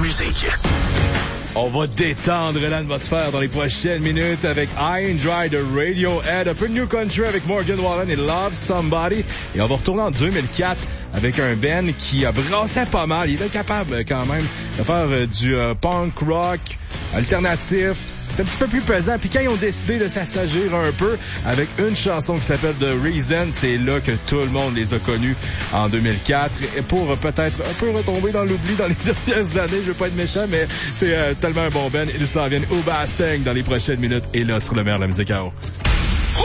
musique. On va détendre l'atmosphère dans les prochaines minutes avec High and Dry de Radiohead, un peu de New Country avec Morgan Wallen et Love Somebody. Et on va retourner en 2004 avec un band qui a brassé pas mal. Il était capable quand même de faire du punk rock alternatif. C'est un petit peu plus pesant. Puis quand ils ont décidé de s'assagir un peu avec une chanson qui s'appelle The Reason, c'est là que tout le monde les a connus en 2004. Et pour peut-être un peu retomber dans l'oubli dans les dernières années, je veux pas être méchant, mais c'est tellement un bon band. Ils s'en viennent au Bastang dans les prochaines minutes. Et là, sur le meilleur de la musique à eau.